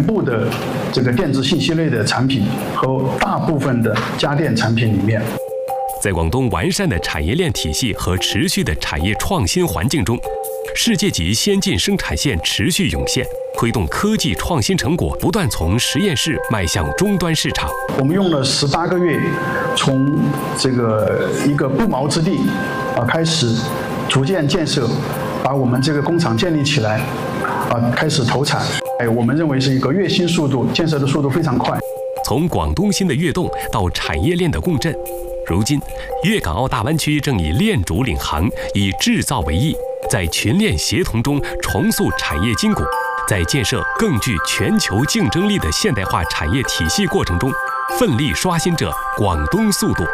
部的这个电子信息类的产品和大部分的家电产品里面。 在广东完善的产业链体系和持续的产业创新环境中，世界级先进生产线持续涌现，推动科技创新成果不断从实验室迈向终端市场。 我们用了18个月，从这个一个不毛之地开始逐渐建设，把我们这个工厂建立起来，开始投产。我们认为是一个跃新速度，建设的速度非常快。 从广东新的跃动到产业链的共振，如今粤港澳大湾区正以链主领航，以制造为翼，在群链协同中重塑产业筋骨，在建设更具全球竞争力的现代化产业体系过程中，奋力刷新着广东速度。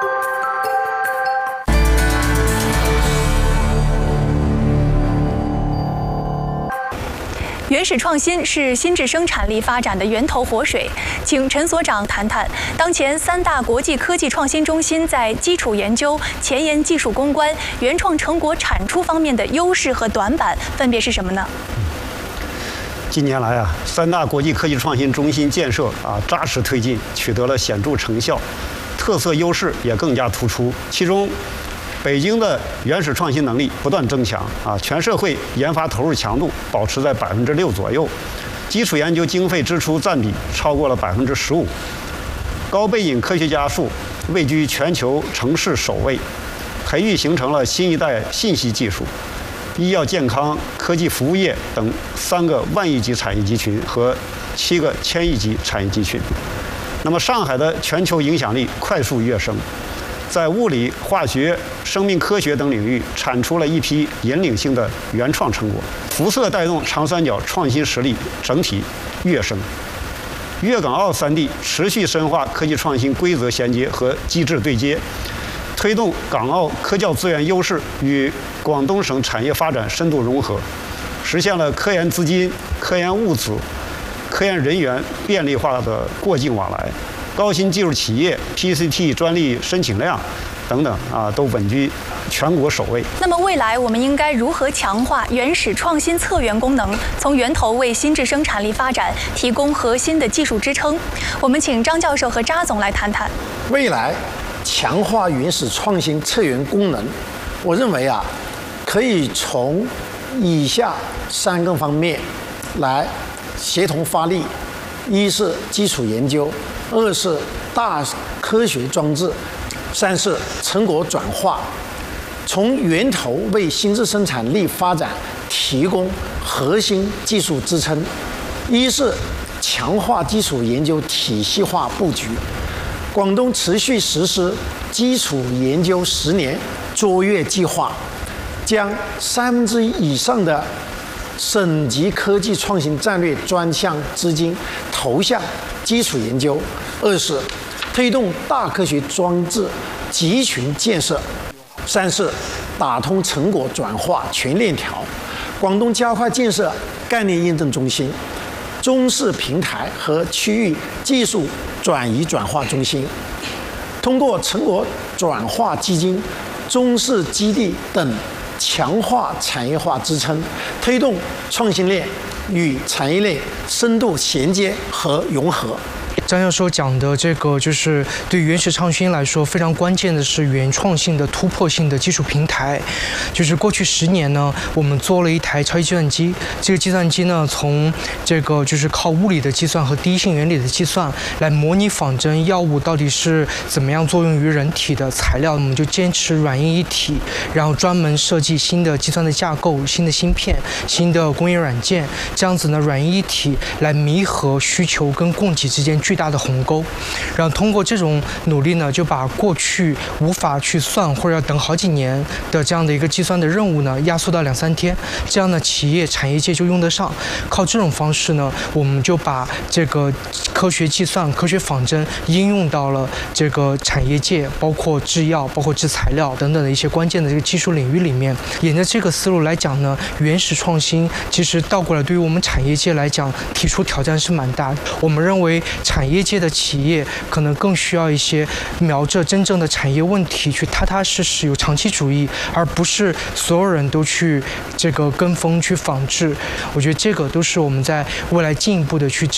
原始创新是新质生产力发展的源头活水，请陈所长谈谈当前3大国际科技创新中心在基础研究、前沿技术攻关、原创成果产出方面的优势和短板分别是什么呢？ 近年来3大国际科技创新中心建设扎实推进，取得了显著成效，特色优势也更加突出。其中，北京的原始创新能力不断增强全社会研发投入强度保持在6%左右，基础研究经费支出占比超过了15%，高背景科学家数位居全球城市首位，培育形成了新一代信息技术、医药健康、科技服务业等3个万亿级产业集群和7个千亿级产业集群。那么，上海的全球影响力快速跃升，在物理、化学、生命科学等领域产出了一批引领性的原创成果，辐射带动长三角创新实力整体跃升。粤港澳3地持续深化科技创新规则衔接和机制对接，推动港澳科教资源优势与广东省产业发展深度融合，实现了科研资金、科研物资、科研人员便利化的过境往来。高新技术企业 PCT 专利申请量等等都稳居全国首位。 那么未来我们应该如何强化原始创新策源功能，从源头为新质生产力发展提供核心的技术支撑？我们请张教授和扎总来谈谈。 未来强化原始创新策源功能，我认为可以从以下3个方面来协同发力：一是基础研究，2是大科学装置，3是成果转化，从源头为新质生产力发展提供核心技术支撑。一是强化基础研究体系化布局，广东持续实施基础研究10年卓越计划，将1/3以上的省级科技创新战略专项资金投向基础研究。2是推动大科学装置集群建设。3是打通成果转化全链条。广东加快建设概念验证中心、中试平台和区域技术转移转化中心，通过成果转化基金、中试基地等强化产业化支撑，推动创新链与产业链深度衔接和融合。 张教授讲的这个，就是对原始创新来说非常关键的是原创性的突破性的技术平台。就是过去10年呢，我们做了一台超级计算机，这个计算机呢，从这个就是靠物理的计算和第一性原理的计算来模拟仿真药物到底是怎么样作用于人体的材料，我们就坚持软硬一体，然后专门设计新的计算的架构、新的芯片、新的工业软件，这样子呢，软硬一体来弥合需求跟供给之间巨大的鸿沟，然后通过这种努力呢，就把过去无法去算或者要等好几年的这样的一个计算的任务呢，压缩到2-3天，这样呢，企业产业界就用得上。靠这种方式呢，我们就把这个科学计算、科学仿真应用到了这个产业界，包括制药、包括制材料等等的一些关键的这个技术领域里面。沿着这个思路来讲呢，原始创新其实倒过来对于我们产业界来讲，提出挑战是蛮大的。我们认为产业界的企业可能更需要一些瞄着真正的产业问题去踏踏实实有长期主义，而不是所有人都去这个跟风去仿制。我觉得这个都是我们在未来进一步的去